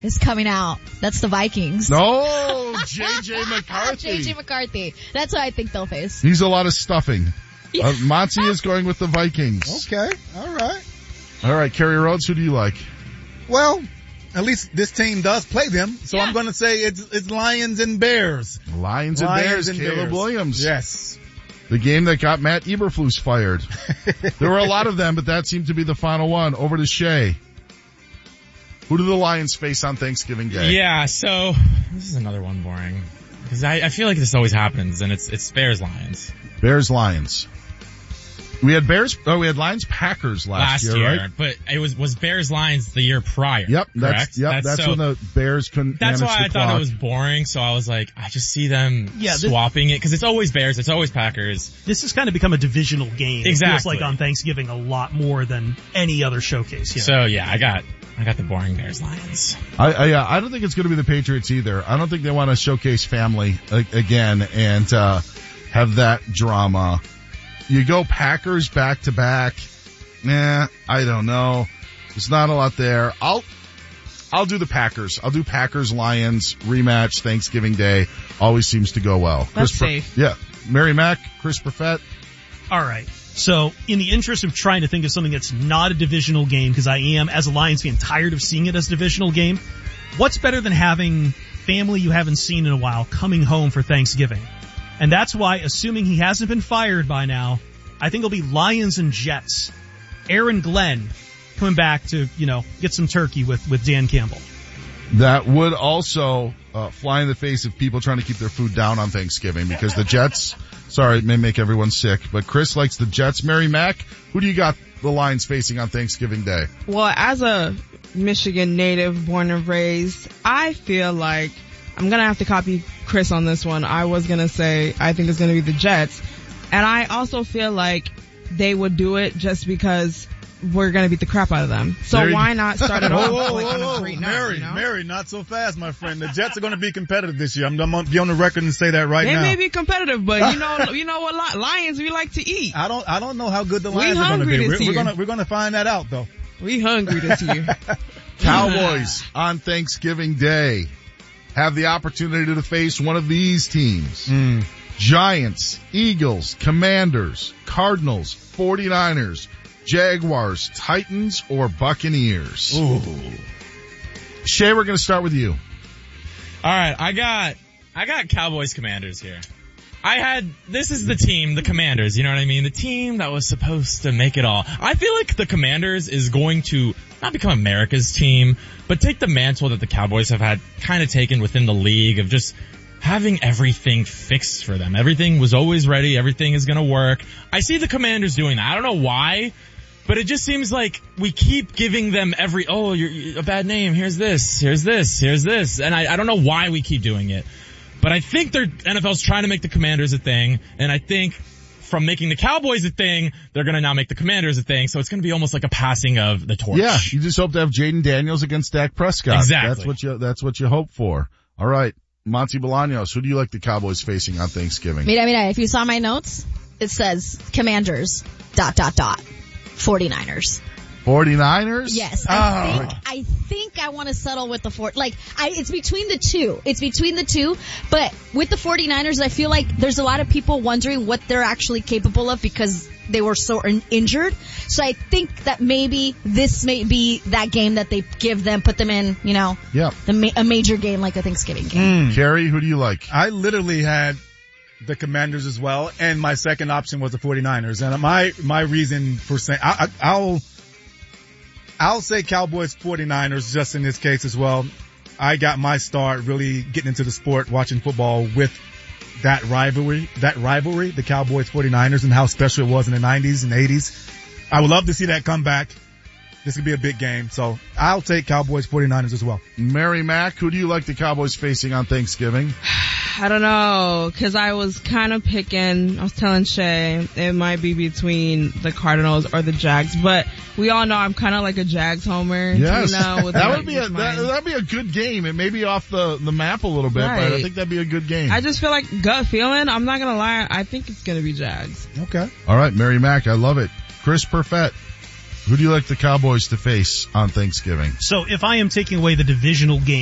is coming out. That's the Vikings. No, J.J. McCarthy. J.J. McCarthy. That's what I think they'll face. He's a lot of stuffing. Yeah. Monty is going with the Vikings. Okay, all right. All right, Kerry Rhodes, who do you like? Well, at least this team does play them, so I'm going to say it's Lions and Bears. Lions and Bears, Caleb Williams. Yes. The game that got Matt Eberflus fired. There were a lot of them, but that seemed to be the final one. Over to Shea. Who do the Lions face on Thanksgiving Day? Yeah, so this is another one boring. Because I feel like this always happens, and it's Bears-Lions. Bears-Lions. We had Lions Packers last year, right? But it was Bears Lions the year prior. Yep, correct? That's when the Bears couldn't manage the clock. That's why I thought it was boring, so I was like, I just see them swapping it, because it's always Bears, it's always Packers. This has kind of become a divisional game. Exactly. It feels like on Thanksgiving a lot more than any other showcase. Yeah. So yeah, I got the boring Bears Lions. I don't think it's going to be the Patriots either. I don't think they want to showcase family again and have that drama. You go Packers back to back. I don't know. There's not a lot there. I'll do the Packers. I'll do Packers Lions rematch Thanksgiving Day. Always seems to go well. That's safe. Yeah. Mary Mack, Chris Perfett. All right. So in the interest of trying to think of something that's not a divisional game, because I am, as a Lions fan, tired of seeing it as a divisional game, what's better than having family you haven't seen in a while coming home for Thanksgiving? And that's why, assuming he hasn't been fired by now, I think it'll be Lions and Jets. Aaron Glenn coming back to, get some turkey with Dan Campbell. That would also fly in the face of people trying to keep their food down on Thanksgiving, because the Jets, sorry, it may make everyone sick, but Chris likes the Jets. Mary Mack, who do you got the Lions facing on Thanksgiving Day? Well, as a Michigan native, born and raised, I feel like I'm going to have to copy Chris on this one. I was going to say I think it's going to be the Jets. And I also feel like they would do it just because we're going to beat the crap out of them. So why not start it off on a great note? Mary, not so fast, my friend. The Jets are going to be competitive this year. I'm going to be on the record and say that right now. They may be competitive, but you know what? Lions, we like to eat. I don't know how good the Lions are going to be. We're going to find that out, though. We hungry this year. Cowboys on Thanksgiving Day have the opportunity to face one of these teams. Giants, Eagles, Commanders, Cardinals, 49ers, Jaguars, Titans, or Buccaneers. Ooh. Shay, we're going to start with you. All right, I got Cowboys Commanders here. This is the team, the Commanders, you know what I mean? The team that was supposed to make it all. I feel like the Commanders is going to not become America's team, but take the mantle that the Cowboys have had kind of taken within the league of just having everything fixed for them. Everything was always ready. Everything is going to work. I see the Commanders doing that. I don't know why, but it just seems like we keep giving them you're a bad name. Here's this. And I don't know why we keep doing it. But I think NFL's trying to make the Commanders a thing, and I think from making the Cowboys a thing, they're going to now make the Commanders a thing, so it's going to be almost like a passing of the torch. Yeah, you just hope to have Jaden Daniels against Dak Prescott. Exactly. That's what you hope for. All right, Monty Bolaños, who do you like the Cowboys facing on Thanksgiving? Mira, if you saw my notes, it says Commanders, ... 49ers. 49ers? Yes. I think I want to settle with the it's between the two. It's between the two, but with the 49ers, I feel like there's a lot of people wondering what they're actually capable of because they were so injured. So I think that maybe this may be that game that they put them in, a major game like a Thanksgiving game. Kerry, who do you like? I literally had the Commanders as well, and my second option was the 49ers. And my reason for saying, I'll say Cowboys 49ers just in this case as well. I got my start really getting into the sport, watching football with that rivalry, the Cowboys 49ers and how special it was in the 90s and 80s. I would love to see that come back. This could be a big game. So I'll take Cowboys 49ers as well. Mary Mack, who do you like the Cowboys facing on Thanksgiving? I don't know, because I was kind of picking, I was telling Shay, it might be between the Cardinals or the Jags, but we all know I'm kind of like a Jags homer. Yes. That'd be a good game. It may be off the map a little bit, right. But I think that'd be a good game. I just feel like gut feeling, I'm not going to lie, I think it's going to be Jags. Okay. All right, Mary Mack, I love it. Chris Perfett. Who do you like the Cowboys to face on Thanksgiving? So if I am taking away the divisional game,